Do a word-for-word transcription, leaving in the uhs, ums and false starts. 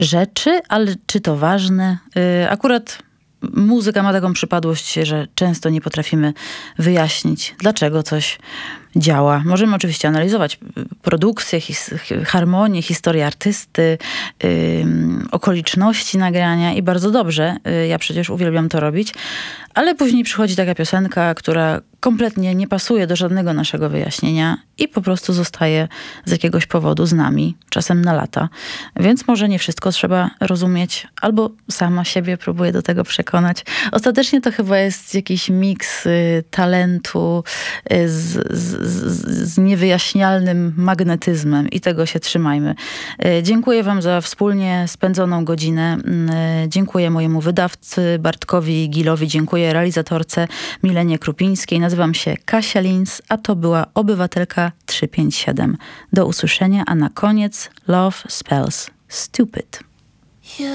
rzeczy, ale czy to ważne? Yy, akurat muzyka ma taką przypadłość, że często nie potrafimy wyjaśnić, dlaczego coś działa. Możemy oczywiście analizować produkcję, his, harmonię, historię artysty, yy, okoliczności nagrania i bardzo dobrze. Yy, ja przecież uwielbiam to robić. Ale później przychodzi taka piosenka, która kompletnie nie pasuje do żadnego naszego wyjaśnienia i po prostu zostaje z jakiegoś powodu z nami, czasem na lata. Więc może nie wszystko trzeba rozumieć, albo sama siebie próbuję do tego przekonać. Ostatecznie to chyba jest jakiś miks y, talentu y, z, z, z niewyjaśnialnym magnetyzmem i tego się trzymajmy. Y, dziękuję wam za wspólnie spędzoną godzinę. Y, dziękuję mojemu wydawcy Bartkowi Gilowi, dziękuję realizatorce Milenie Krupińskiej. Nazywam się Kasia Linz, a to była Obywatelka trzysta pięćdziesiąt siedem. Do usłyszenia, a na koniec Love Spells Stupid.